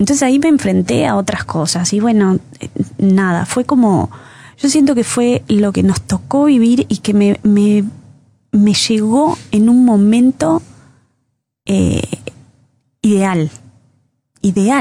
Entonces ahí me enfrenté a otras cosas y bueno, nada, fue como, yo siento que fue lo que nos tocó vivir y que me llegó en un momento ideal.